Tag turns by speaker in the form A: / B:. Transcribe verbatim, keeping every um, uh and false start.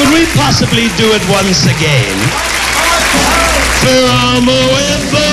A: Could we possibly do it once again? Ferramo with the